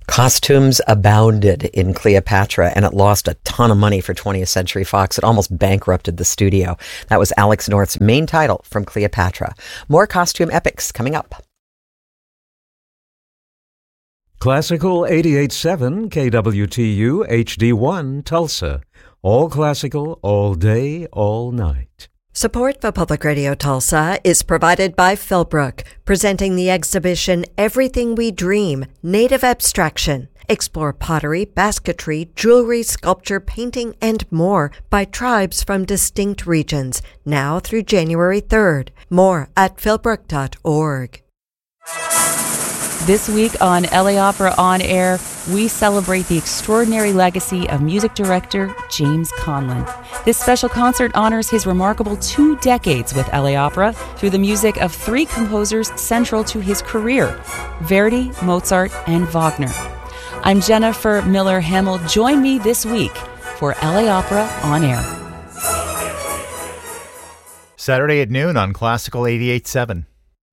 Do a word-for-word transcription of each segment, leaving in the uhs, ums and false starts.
Costumes abounded in Cleopatra, and it lost a ton of money for twentieth Century Fox. It almost bankrupted the studio. That was Alex North's main title from Cleopatra. More costume epics coming up. Classical eighty-eight point seven K W T U H D one Tulsa. All classical, all day, all night. Support for Public Radio Tulsa is provided by Philbrook, presenting the exhibition Everything We Dream, Native Abstraction. Explore pottery, basketry, jewelry, sculpture, painting, and more by tribes from distinct regions, now through January third. More at philbrook dot org. This week on L A Opera On Air, we celebrate the extraordinary legacy of music director James Conlon. This special concert honors his remarkable two decades with L A Opera through the music of three composers central to his career, Verdi, Mozart, and Wagner. I'm Jennifer Miller Hamill. Join me this week for L A Opera On Air. Saturday at noon on Classical eighty-eight point seven.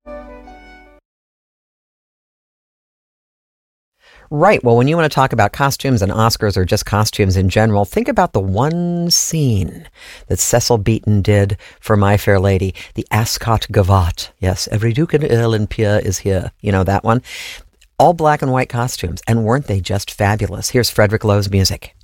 Right. Well, when you want to talk about costumes and Oscars or just costumes in general, think about the one scene that Cecil Beaton did for My Fair Lady, the Ascot Gavotte. Yes, every duke and earl and peer is here. You know that one? All black and white costumes. And weren't they just fabulous? Here's Frederick Lowe's music.